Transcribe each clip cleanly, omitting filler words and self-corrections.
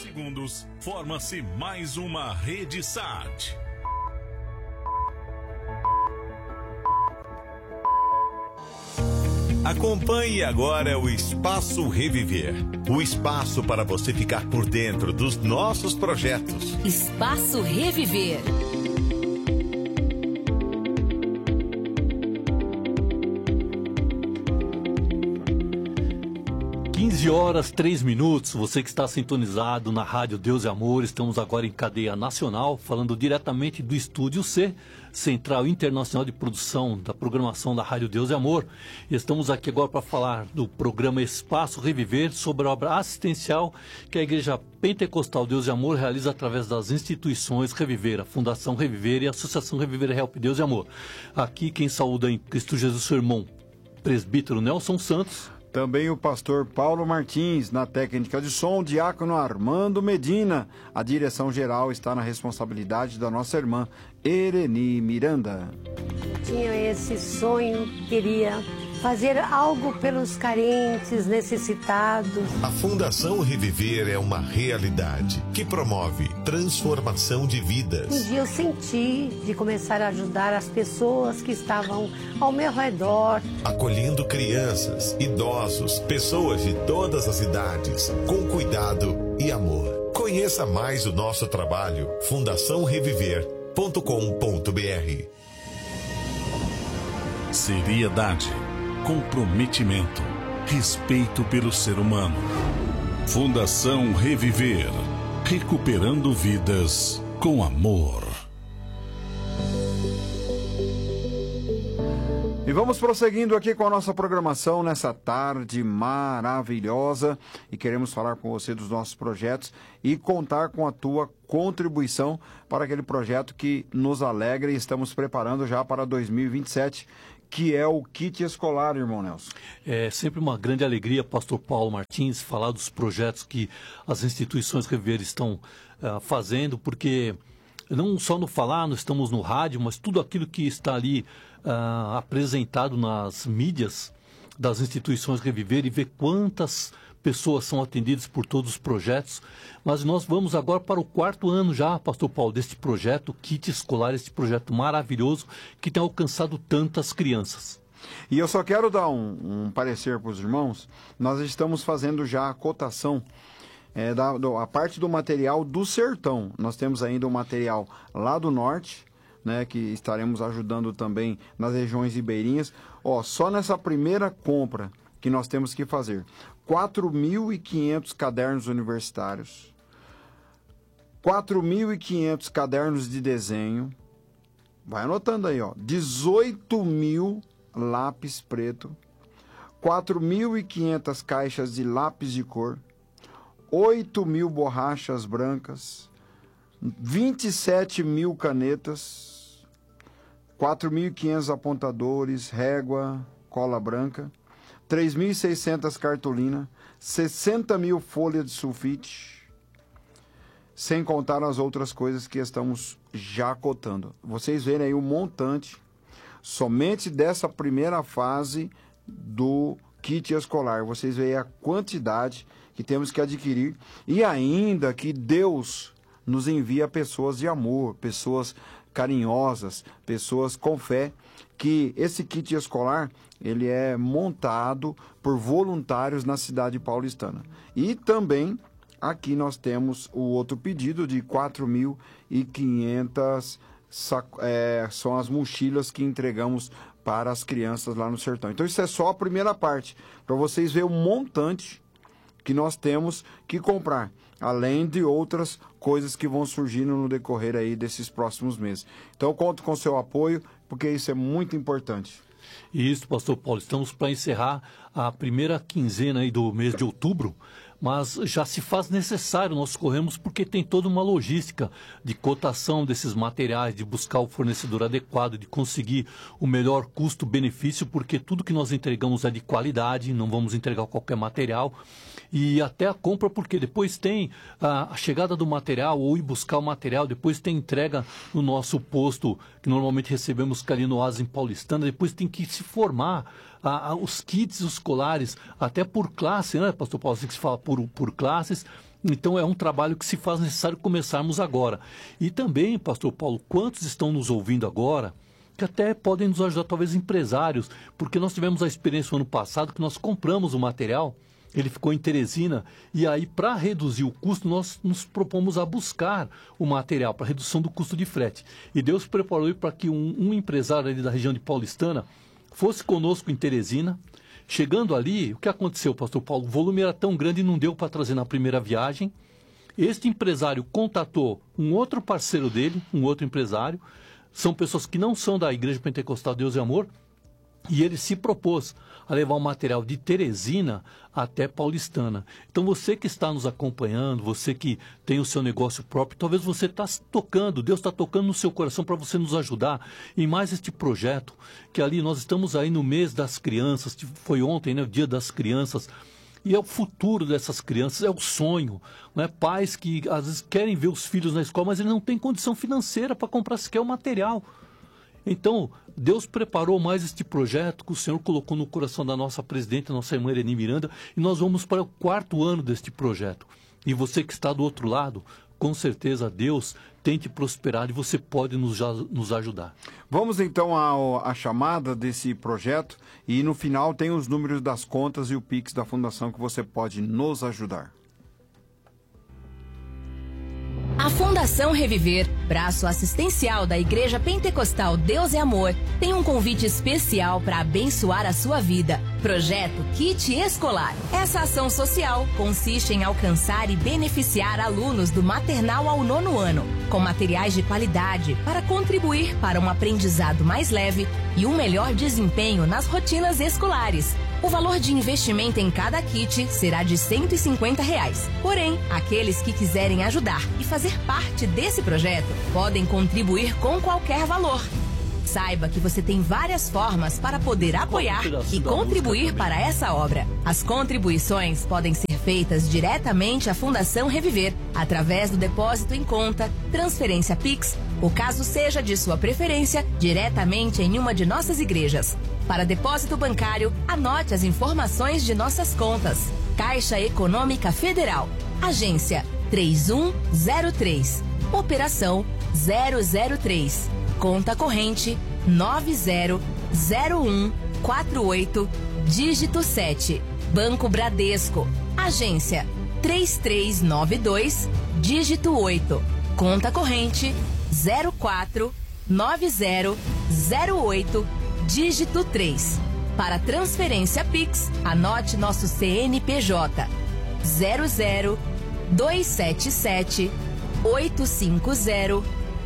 segundos, forma-se mais uma Rede SAT. Acompanhe agora o Espaço Reviver. O espaço para você ficar por dentro dos nossos projetos. Espaço Reviver. 15h03, você que está sintonizado na Rádio Deus e Amor, estamos agora em cadeia nacional, falando diretamente do Estúdio C, Central Internacional de Produção da programação da Rádio Deus e Amor. E estamos aqui agora para falar do programa Espaço Reviver, sobre a obra assistencial que a Igreja Pentecostal Deus e Amor realiza através das instituições Reviver, a Fundação Reviver e a Associação Reviver Help Deus e Amor. Aqui quem saúda em Cristo Jesus, seu irmão, presbítero Nelson Santos. Também o pastor Paulo Martins, na técnica de som, o diácono Armando Medina. A direção geral está na responsabilidade da nossa irmã Ereni Miranda. Tinha esse sonho, queria fazer algo pelos carentes, necessitados. A Fundação Reviver é uma realidade que promove transformação de vidas. Um dia eu senti de começar a ajudar as pessoas que estavam ao meu redor. Acolhendo crianças, idosos, pessoas de todas as idades, com cuidado e amor. Conheça mais o nosso trabalho, fundaçãoreviver.com.br. Seriedade, comprometimento, respeito pelo ser humano. Fundação Reviver, recuperando vidas com amor. E vamos prosseguindo aqui com a nossa programação nessa tarde maravilhosa, e queremos falar com você dos nossos projetos e contar com a tua contribuição para aquele projeto que nos alegra e estamos preparando já para 2027, que é o kit escolar, irmão Nelson. É sempre uma grande alegria, pastor Paulo Martins, falar dos projetos que as instituições Reviver estão fazendo, porque não só no falar, nós estamos no rádio, mas tudo aquilo que está ali apresentado nas mídias das instituições Reviver, e ver quantas pessoas são atendidas por todos os projetos. Mas nós vamos agora para o 4º ano já, pastor Paulo, deste projeto, Kit Escolar, este projeto maravilhoso que tem alcançado tantas crianças. E eu só quero dar um parecer para os irmãos. Nós estamos fazendo já a cotação a parte do material do sertão. Nós temos ainda o material lá do norte, né, que estaremos ajudando também nas regiões ribeirinhas. Só nessa primeira compra que nós temos que fazer 4.500 cadernos universitários, 4.500 cadernos de desenho, vai anotando aí, 18.000 lápis preto, 4.500 caixas de lápis de cor, 8.000 borrachas brancas, 27.000 canetas, 4.500 apontadores, régua, cola branca, 3.600 cartolinas, 60.000 folhas de sulfite, sem contar as outras coisas que estamos já cotando. Vocês verem aí o montante, somente dessa primeira fase do kit escolar. Vocês veem a quantidade que temos que adquirir, e ainda que Deus nos envia pessoas de amor, pessoas carinhosas, pessoas com fé, que esse kit escolar, ele é montado por voluntários na cidade paulistana. E também aqui nós temos o outro pedido de 4.500, são as mochilas que entregamos para as crianças lá no sertão. Então isso é só a primeira parte, para vocês verem o montante que nós temos que comprar, além de outras coisas que vão surgindo no decorrer aí desses próximos meses. Então eu conto com o seu apoio, porque isso é muito importante. Isso, pastor Paulo, estamos para encerrar a primeira quinzena aí do mês de outubro, mas já se faz necessário nós corremos, porque tem toda uma logística de cotação desses materiais, de buscar o fornecedor adequado, de conseguir o melhor custo-benefício, porque tudo que nós entregamos é de qualidade, não vamos entregar qualquer material, e até a compra, porque depois tem a chegada do material, ou ir buscar o material, depois tem entrega no nosso posto, que normalmente recebemos ali no Asa em Paulistana, depois tem que se formar os kits escolares, até por classe, né, pastor Paulo, assim que se fala por classes, Então é um trabalho que se faz necessário começarmos agora. E também, pastor Paulo, quantos estão nos ouvindo agora que até podem nos ajudar, talvez empresários, porque nós tivemos a experiência no ano passado que nós compramos o material, ele ficou em Teresina, e aí para reduzir o custo nós nos propomos a buscar o material para redução do custo de frete. E Deus preparou para que um empresário ali da região de Paulistana fosse conosco em Teresina. Chegando ali, o que aconteceu, pastor Paulo? O volume era tão grande e não deu para trazer na primeira viagem. Este empresário contatou um outro parceiro dele, um outro empresário. São pessoas que não são da Igreja Pentecostal Deus e Amor, e ele se propôs a levar o material de Teresina até Paulistana. Então você que está nos acompanhando, você que tem o seu negócio próprio, talvez você está tocando, Deus está tocando no seu coração para você nos ajudar em mais este projeto, que ali nós estamos aí no mês das crianças, foi ontem, né, o dia das crianças, e é o futuro dessas crianças, é o sonho, né? Pais que às vezes querem ver os filhos na escola, mas eles não têm condição financeira para comprar sequer o material. Então, Deus preparou mais este projeto que o Senhor colocou no coração da nossa presidente, nossa irmã Eleni Miranda, e nós vamos para o 4º ano deste projeto. E você que está do outro lado, com certeza Deus tem te prosperado e você pode nos ajudar. Vamos então à chamada desse projeto e no final tem os números das contas e o Pix da Fundação que você pode nos ajudar. A Fundação Reviver, braço assistencial da Igreja Pentecostal Deus é Amor, tem um convite especial para abençoar a sua vida. Projeto Kit Escolar. Essa ação social consiste em alcançar e beneficiar alunos do maternal ao 9º ano, com materiais de qualidade para contribuir para um aprendizado mais leve e um melhor desempenho nas rotinas escolares. O valor de investimento em cada kit será de R$ 150. Porém, aqueles que quiserem ajudar e fazer parte desse projeto podem contribuir com qualquer valor. Saiba que você tem várias formas para poder apoiar e contribuir para essa obra. As contribuições podem ser feitas diretamente à Fundação Reviver, através do depósito em conta, transferência Pix, ou caso seja de sua preferência, diretamente em uma de nossas igrejas. Para depósito bancário, anote as informações de nossas contas. Caixa Econômica Federal, Agência 3103, Operação 003, Conta Corrente 900148, dígito 7, Banco Bradesco, Agência 3392, dígito 8, Conta Corrente 049008, dígito 3. Para transferência Pix, anote nosso CNPJ 00277 850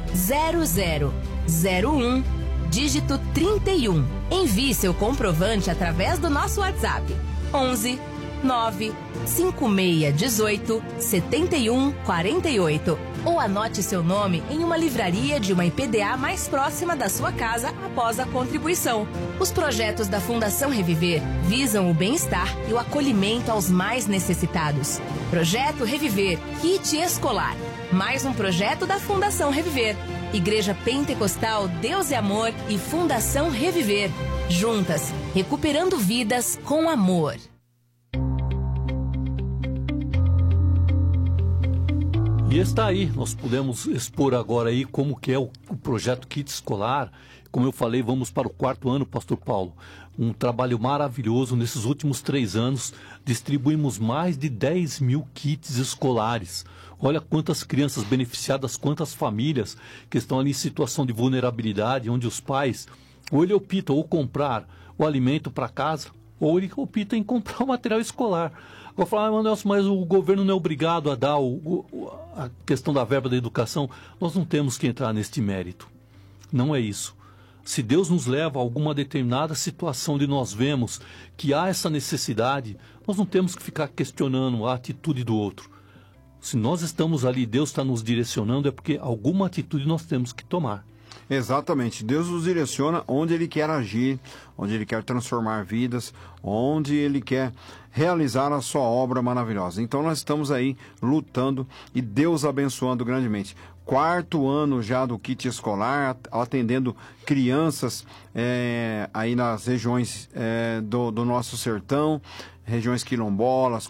0001, dígito 31. Envie seu comprovante através do nosso WhatsApp 11 95618 7148 ou anote seu nome em uma livraria de uma IPDA mais próxima da sua casa após a contribuição. Os projetos da Fundação Reviver visam o bem-estar e o acolhimento aos mais necessitados. Projeto Reviver, Kit Escolar. Mais um projeto da Fundação Reviver. Igreja Pentecostal Deus é Amor e Fundação Reviver. Juntas, recuperando vidas com amor. E está aí, nós podemos expor agora aí como que é o projeto Kit Escolar. Como eu falei, vamos para o 4º ano, pastor Paulo. Um trabalho maravilhoso. Nesses últimos 3 anos, distribuímos mais de 10 mil kits escolares. Olha quantas crianças beneficiadas, quantas famílias que estão ali em situação de vulnerabilidade, onde os pais, ou ele opta ou comprar o alimento para casa, ou ele opta em comprar o material escolar. Vou falar, Nelson, mas o governo não é obrigado a dar a questão da verba da educação. Nós não temos que entrar neste mérito. Não é isso. Se Deus nos leva a alguma determinada situação onde nós vemos que há essa necessidade, nós não temos que ficar questionando a atitude do outro. Se nós estamos ali, Deus está nos direcionando, é porque alguma atitude nós temos que tomar. Exatamente. Deus nos direciona onde Ele quer agir, onde Ele quer transformar vidas, onde Ele quer realizar a sua obra maravilhosa. Então nós estamos aí lutando e Deus abençoando grandemente. 4º ano já do kit escolar, atendendo crianças aí nas regiões do nosso sertão, regiões quilombolas,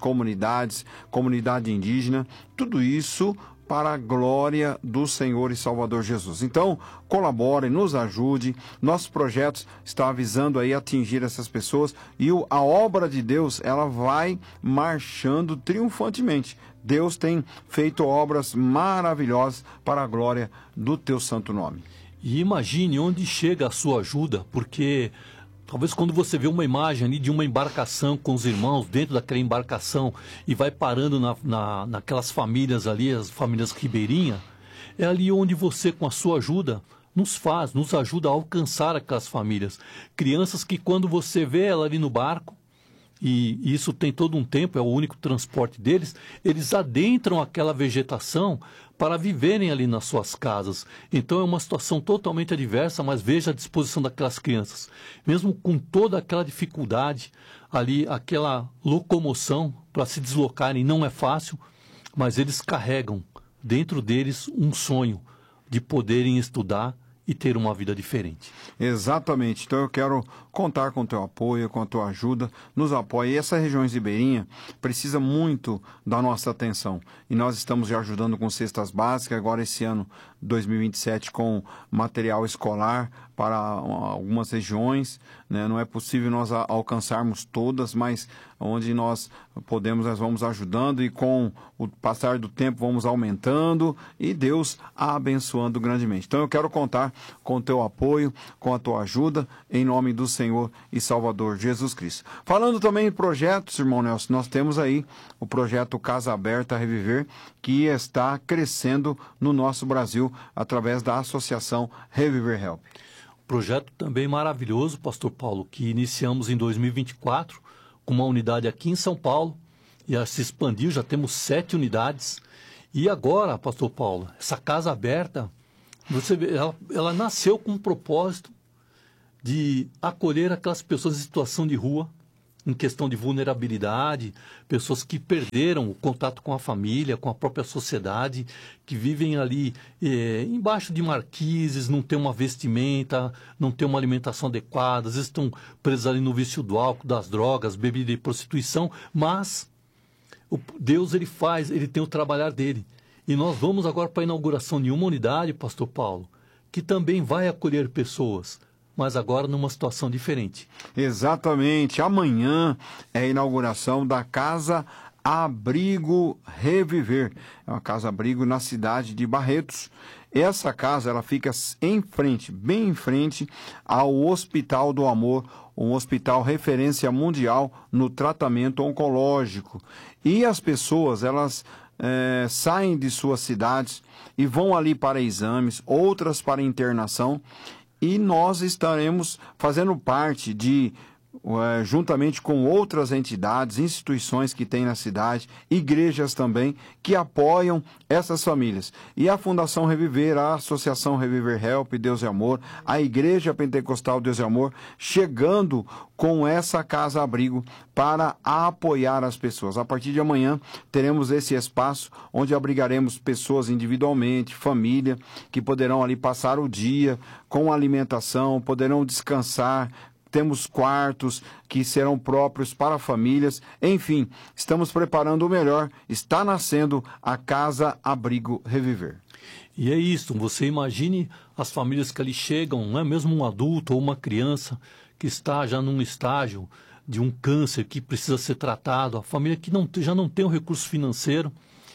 comunidade indígena, tudo isso para a glória do Senhor e Salvador Jesus. Então, colabore, nos ajude. Nossos projetos estão avisando aí atingir essas pessoas e a obra de Deus, ela vai marchando triunfantemente. Deus tem feito obras maravilhosas para a glória do teu santo nome. E imagine onde chega a sua ajuda, porque talvez quando você vê uma imagem ali de uma embarcação com os irmãos dentro daquela embarcação e vai parando naquelas famílias ali, as famílias ribeirinhas, é ali onde você, com a sua ajuda, nos ajuda a alcançar aquelas famílias. Crianças que quando você vê ela ali no barco, e isso tem todo um tempo, é o único transporte deles, eles adentram aquela vegetação para viverem ali nas suas casas. Então é uma situação totalmente adversa, mas veja a disposição daquelas crianças. Mesmo com toda aquela dificuldade, ali aquela locomoção para se deslocarem não é fácil, mas eles carregam dentro deles um sonho de poderem estudar e ter uma vida diferente. Exatamente. Então eu quero contar com o teu apoio, com a tua ajuda, nos apoie. E essa região ribeirinha precisa muito da nossa atenção. E nós estamos já ajudando com cestas básicas, agora esse ano 2027 com material escolar para algumas regiões, né? Não é possível nós alcançarmos todas, mas onde nós podemos, nós vamos ajudando e com o passar do tempo vamos aumentando e Deus abençoando grandemente. Então eu quero contar com o teu apoio, com a tua ajuda, em nome do Senhor e Salvador Jesus Cristo. Falando também em projetos, irmão Nelson, nós temos aí o projeto Casa Aberta Reviver, que está crescendo no nosso Brasil através da Associação Reviver Help. Projeto também maravilhoso, pastor Paulo, que iniciamos em 2024 com uma unidade aqui em São Paulo, e se expandiu, já temos 7 unidades. E agora, pastor Paulo, essa Casa Aberta, você vê, ela nasceu com um propósito de acolher aquelas pessoas em situação de rua, em questão de vulnerabilidade, pessoas que perderam o contato com a família, com a própria sociedade, que vivem ali embaixo de marquises, não tem uma vestimenta, não tem uma alimentação adequada, às vezes estão presos ali no vício do álcool, das drogas, bebida e prostituição, mas Deus ele tem o trabalhar dele. E nós vamos agora para a inauguração de uma unidade, pastor Paulo, que também vai acolher pessoas, mas agora numa situação diferente. Exatamente. Amanhã é a inauguração da Casa Abrigo Reviver. É uma Casa Abrigo na cidade de Barretos. Essa casa, ela fica em frente, bem em frente ao Hospital do Amor, um hospital referência mundial no tratamento oncológico. E as pessoas, elas saem de suas cidades e vão ali para exames, outras para internação. E nós estaremos fazendo parte juntamente com outras entidades, instituições que tem na cidade, igrejas também, que apoiam essas famílias. E a Fundação Reviver, a Associação Reviver Help, Deus e Amor, a Igreja Pentecostal Deus e Amor, chegando com essa casa-abrigo para apoiar as pessoas. A partir de amanhã, teremos esse espaço onde abrigaremos pessoas individualmente, família, que poderão ali passar o dia com alimentação, poderão descansar. Temos quartos que serão próprios para famílias. Enfim, estamos preparando o melhor. Está nascendo a Casa Abrigo Reviver. E é isso. Você imagine as famílias que ali chegam, não é mesmo um adulto ou uma criança que está já num estágio de um câncer que precisa ser tratado. A família que já não tem o recurso financeiro.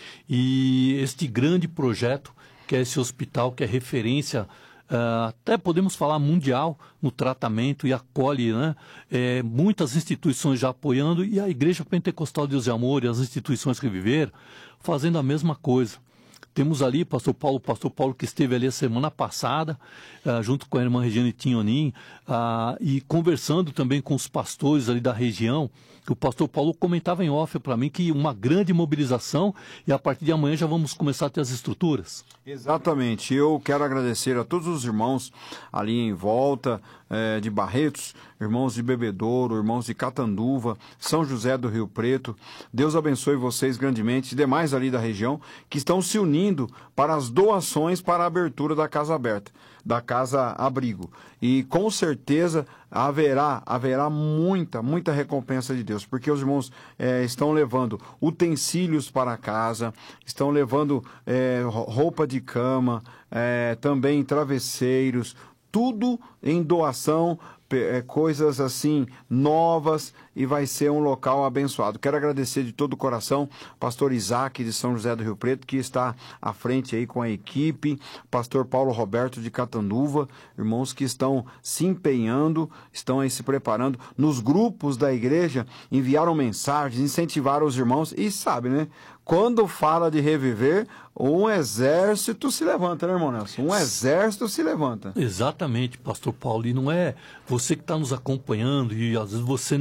E este grande projeto, que é esse hospital, que é referência até podemos falar mundial no tratamento e acolhe, né? Muitas instituições já apoiando e a Igreja Pentecostal Deus e Amor e as instituições Reviver fazendo a mesma coisa. Temos ali pastor Paulo que esteve ali a semana passada, junto com a irmã Regiane Tinhonin, e conversando também com os pastores ali da região. O pastor Paulo comentava em off para mim que uma grande mobilização e a partir de amanhã já vamos começar a ter as estruturas. Exatamente. Eu quero agradecer a todos os irmãos ali em volta de Barretos, irmãos de Bebedouro, irmãos de Catanduva, São José do Rio Preto. Deus abençoe vocês grandemente, demais ali da região, que estão se unindo para as doações para a abertura da Casa Aberta, da Casa Abrigo. E com certeza haverá muita recompensa de Deus, porque os irmãos estão levando utensílios para casa, estão levando roupa de cama, também travesseiros, tudo em doação, coisas assim novas, e vai ser um local abençoado. Quero agradecer de todo o coração pastor Isaac de São José do Rio Preto, que está à frente aí com a equipe, pastor Paulo Roberto de Catanduva, irmãos que estão se empenhando, estão aí se preparando. Nos grupos da igreja enviaram mensagens, incentivaram os irmãos, e sabe, né? Quando fala de reviver, um exército se levanta, né, irmão Nelson? Um exército se levanta. Exatamente, pastor Paulo. E não é você que está nos acompanhando, e às vezes você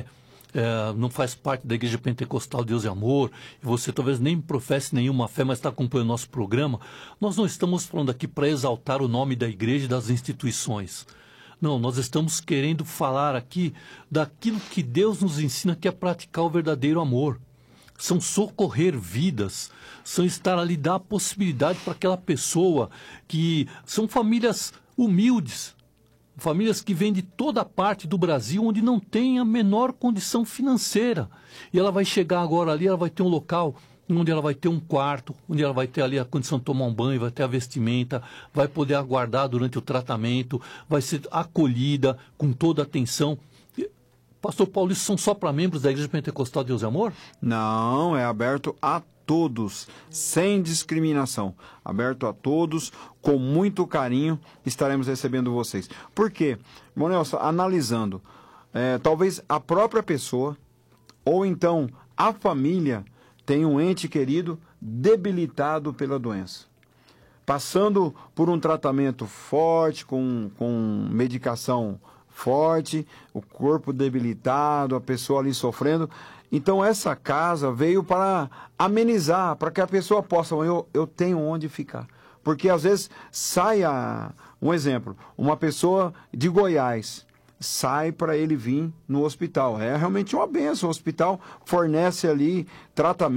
não faz parte da Igreja Pentecostal Deus e Amor, e você talvez nem professe nenhuma fé, mas está acompanhando o nosso programa. Nós não estamos falando aqui para exaltar o nome da igreja e das instituições. Não, nós estamos querendo falar aqui daquilo que Deus nos ensina, que é praticar o verdadeiro amor. São socorrer vidas, são estar ali, dar a possibilidade para aquela pessoa que são famílias humildes, famílias que vêm de toda parte do Brasil, onde não tem a menor condição financeira. E ela vai chegar agora ali, ela vai ter um local onde ela vai ter um quarto, onde ela vai ter ali a condição de tomar um banho, vai ter a vestimenta, vai poder aguardar durante o tratamento, vai ser acolhida com toda a atenção. Pastor Paulo, isso são só para membros da Igreja Pentecostal Deus e Amor? Não, é aberto a todos, sem discriminação. Aberto a todos, com muito carinho, estaremos recebendo vocês. Por quê? Irmão Nelson, analisando, talvez a própria pessoa, ou então a família, tenha um ente querido debilitado pela doença, passando por um tratamento forte, com medicação forte, o corpo debilitado, a pessoa ali sofrendo. Então essa casa veio para amenizar, para que a pessoa possa, eu tenho onde ficar. Porque às vezes um exemplo, uma pessoa de Goiás sai para ele vir no hospital. É realmente uma bênção, o hospital fornece ali tratamento.